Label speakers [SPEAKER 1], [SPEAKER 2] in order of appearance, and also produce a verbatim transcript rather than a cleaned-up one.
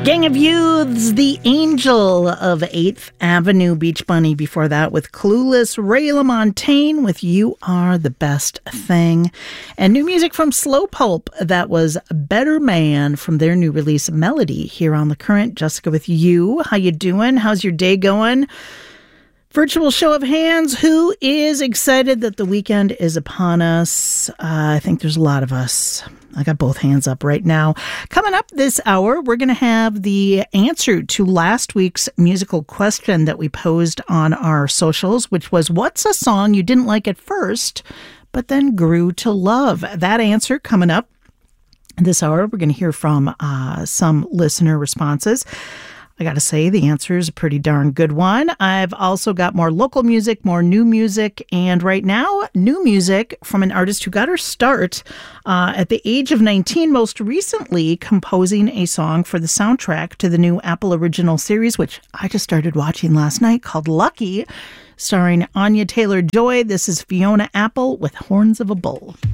[SPEAKER 1] Gang of Youths, The Angel of eighth Avenue, Beach Bunny before that with Clueless, Ray LaMontagne with You Are the Best Thing, and new music from Slow Pulp, that was Better Man from their new release Melody here on The Current. Jessica with you. How you doing? How's your day going? Virtual show of hands. Who is excited that the weekend is upon us? Uh, I think there's a lot of us. I got both hands up right now. Coming up this hour, we're going to have the answer to last week's musical question that we posed on our socials, which was, what's a song you didn't like at first, but then grew to love? That answer coming up this hour. We're going to hear from uh, some listener responses. I got to say, the answer is a pretty darn good one. I've also got more local music, more new music, and right now, new music from an artist who got her start uh, at the age of nineteen, most recently composing a song for the soundtrack to the new Apple original series, which I just started watching last night, called Lucky, starring Anya Taylor-Joy. This is Fiona Apple with Horns of a Bull.